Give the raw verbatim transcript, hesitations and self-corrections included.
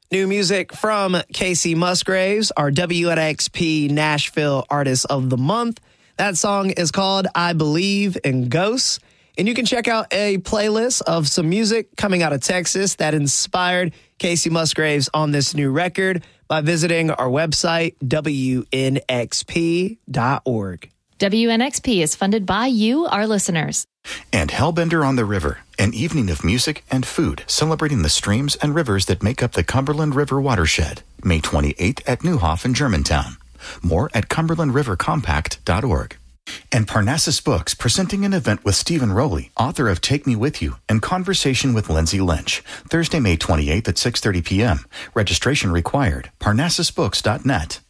New music from Casey Musgraves, our W N X P Nashville Artist of the Month. That song is called I Believe in Ghosts. And you can check out a playlist of some music coming out of Texas that inspired Casey Musgraves on this new record by visiting our website, W N X P dot org. W N X P is funded by you, our listeners. And Hellbender on the River, an evening of music and food celebrating the streams and rivers that make up the Cumberland River watershed, May twenty-eighth at Neuhoff in Germantown. More at cumberland river compact dot org. And Parnassus Books presenting an event with Stephen Rowley, author of Take Me With You, and Conversation with Lindsay Lynch, Thursday, May twenty-eighth at six thirty p.m. Registration required. parnassus books dot net.